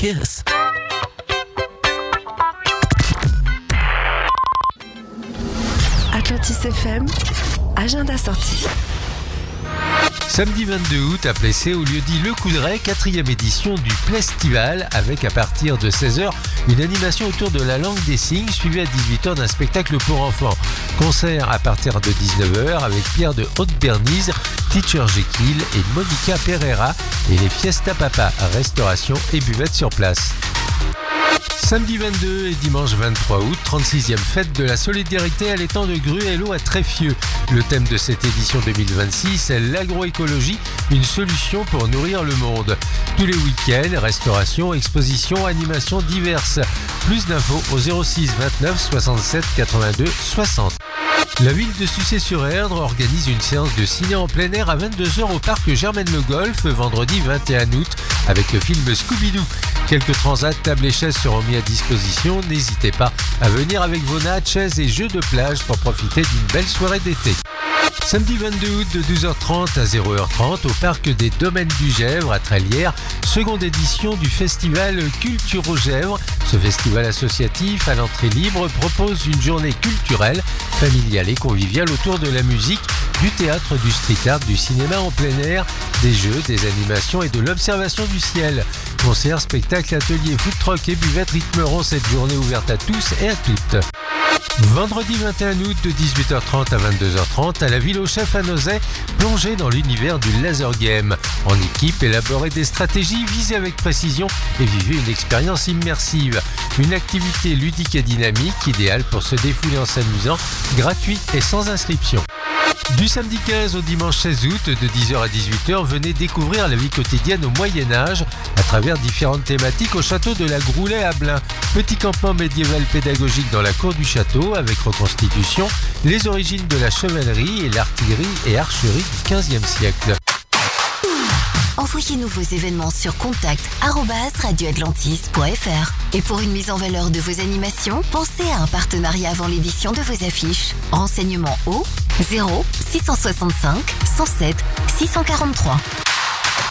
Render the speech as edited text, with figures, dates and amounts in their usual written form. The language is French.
kiss. Atlantis FM, agenda sorti. Samedi 22 août à Plessé, au lieu-dit Le Coudray, 4e édition du Plestival, avec à partir de 16h une animation autour de la langue des signes, suivie à 18h d'un spectacle pour enfants. Concert à partir de 19h avec Pierre de Haute-Bernise, Teacher Jekyll et Monica Pereira et les Fiesta Papa, restauration et buvette sur place. Samedi 22 et dimanche 23 août, 36e fête de la solidarité à l'étang de Gruello à Tréfieux. Le thème de cette édition 2026 est l'agroécologie, une solution pour nourrir le monde. Tous les week-ends, restauration, expositions, animations diverses. Plus d'infos au 06 29 67 82 60. La ville de Sucé-sur-Erdre organise une séance de ciné en plein air à 22h au parc Germaine-le-Golf, vendredi 21 août, avec le film Scooby-Doo. Quelques transats, tables et chaises seront mis à disposition. N'hésitez pas à venir avec vos nattes, chaises et jeux de plage pour profiter d'une belle soirée d'été. Samedi 22 août de 12h30 à 0h30 au parc des Domaines du Gèvre à Trélières, seconde édition du festival Culturo-Gèvre. Ce festival associatif à l'entrée libre propose une journée culturelle, familiale et conviviale autour de la musique, du théâtre, du street art, du cinéma en plein air, des jeux, des animations et de l'observation du ciel. Concerts, spectacles, ateliers, food truck et buvettes rythmeront cette journée ouverte à tous et à toutes. Vendredi 21 août de 18h30 à 22h30 à la Ville aux Chefs à Nozay, plongez dans l'univers du laser game. En équipe, élaborez des stratégies, visez avec précision et vivez une expérience immersive. Une activité ludique et dynamique, idéale pour se défouler en s'amusant, gratuit et sans inscription. Du samedi 15 au dimanche 16 août, de 10h à 18h, venez découvrir la vie quotidienne au Moyen-Âge à travers différentes thématiques au château de la Groulet à Blain. Petit campement médiéval pédagogique dans la cour du château avec reconstitution, les origines de la chevalerie et l'artillerie et archerie du XVe siècle. Envoyez-nous vos événements sur contact@radioatlantis.fr. Et pour une mise en valeur de vos animations, pensez à un partenariat avant l'édition de vos affiches. Renseignements au 0 665 107 643.